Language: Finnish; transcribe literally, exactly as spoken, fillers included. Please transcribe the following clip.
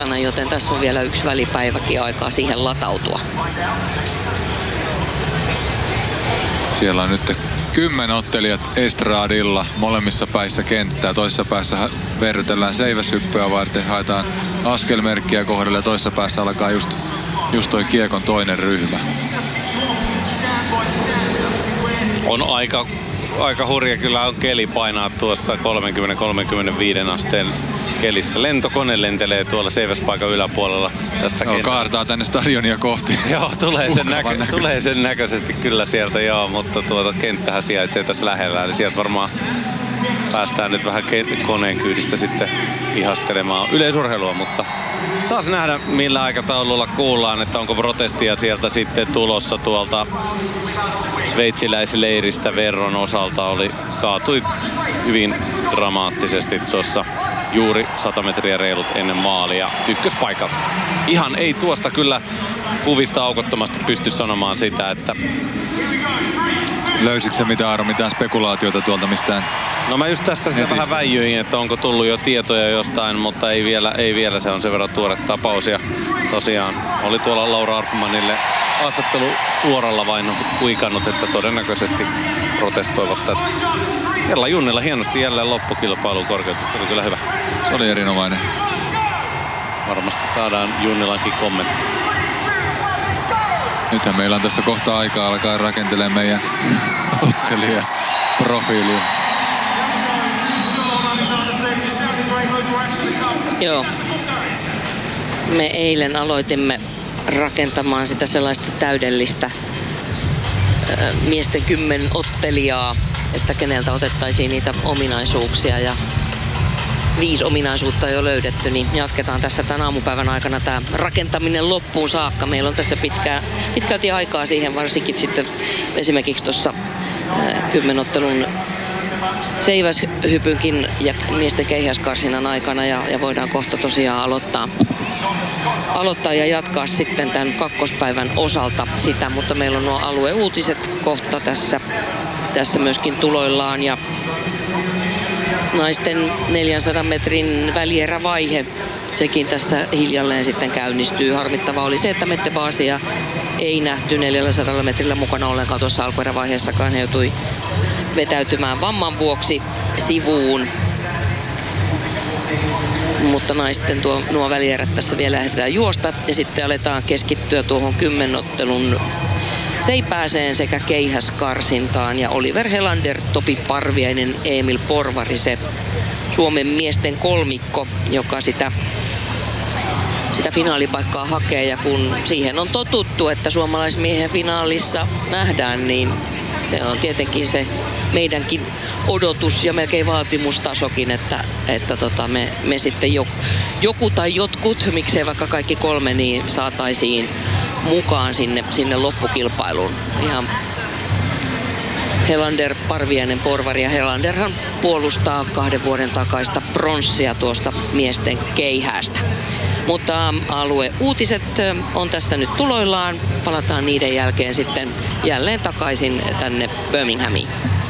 joten tässä on vielä yksi välipäiväkin aikaa siihen latautua. Siellä on nyt kymmenen ottelijat estradilla molemmissa päissä kenttää. Toisessa päässä verrytellään seiväshyppyä varten, haetaan askelmerkkiä kohdalle ja toisessa päässä alkaa just, just toi kiekon toinen ryhmä. On aika, aika hurja kyllä on keli painaa tuossa kolmekymmentä kolmekymmentäviisi asteen kelissä. Lentokone lentelee tuolla seiväspaikan yläpuolella. Tässä joo, kaartaa tänne stadionia kohti. Joo, tulee sen, näkö, näköisesti. tulee sen näköisesti kyllä sieltä, joo, mutta tuota kenttähän sijaitsee tässä lähellä. Eli sieltä varmaan päästään nyt vähän koneen kyydistä sitten ihastelemaan yleisurheilua, mutta saas nähdä millä aikataululla kuullaan, että onko protestia sieltä sitten tulossa tuolta sveitsiläisleiristä Verron osalta. Oli, kaatui hyvin dramaattisesti tuossa juuri sata metriä reilut ennen maalia ykköspaikalta. Ihan ei tuosta kyllä kuvista aukottomasti pysty sanomaan sitä, että... Löysitkö sä mitä, Aaro, mitään spekulaatiota tuolta mistään? No mä just tässä sitä vähän väijyin, että onko tullut jo tietoja jostain, mutta ei vielä, ei vielä, se on sen verran tuore tapaus. Ja tosiaan oli tuolla Laura Arfmanille haastattelu suoralla vain kuikannut, että todennäköisesti protestoivat tätä. Ella Junnila hienosti jälleen loppukilpailu korkeutus, se oli kyllä hyvä. Se oli erinomainen. Varmasti saadaan Junnilankin kommentti. Nythän meillä on tässä kohta aikaa alkaa rakentelemaan meidän ottelija profiiliin. Joo. Me eilen aloitimme rakentamaan sitä sellaista täydellistä ö, miesten kymmen ottelijaa, että keneltä otettaisiin niitä ominaisuuksia, ja viisi ominaisuutta on jo löydetty, niin jatketaan tässä tämän aamupäivän aikana tämä rakentaminen loppuun saakka. Meillä on tässä pitkää, pitkälti aikaa siihen, varsinkin sitten esimerkiksi tuossa kymmenottelun seiväshypynkin ja miesten keihäskarsinnan aikana, ja, ja voidaan kohta tosiaan aloittaa, aloittaa ja jatkaa sitten tämän kakkospäivän osalta sitä, mutta meillä on nuo alueuutiset kohta tässä, tässä myöskin tuloillaan, ja naisten neljänsadan metrin välierävaihe, sekin tässä hiljalleen sitten käynnistyy. Harmittavaa oli se, että Mette Baasia ei nähty neljänsadalla metrillä mukana ollenkaan tuossa alkuerävaiheessakaan. Hän joutui vetäytymään vamman vuoksi sivuun. Mutta naisten tuo, nuo välierät tässä vielä ehditään juosta, ja sitten aletaan keskittyä tuohon kymmenottelun seipääseen sekä keihäskarsintaan, ja Oliver Helander, Topi Parviainen, Emil Porvari, se Suomen miesten kolmikko, joka sitä, sitä finaalipaikkaa hakee, ja kun siihen on totuttu, että suomalaismiehen finaalissa nähdään, niin se on tietenkin se meidänkin odotus ja melkein vaatimustasokin, että, että tota me, me sitten joku, joku tai jotkut, miksei vaikka kaikki kolme, niin saataisiin mukaan sinne, sinne loppukilpailuun. Ihan Helander, Parviainen, Porvari, ja Helanderhan puolustaa kahden vuoden takaista pronssia tuosta miesten keihäästä. Mutta alueuutiset on tässä nyt tuloillaan. Palataan niiden jälkeen sitten jälleen takaisin tänne Birminghamiin.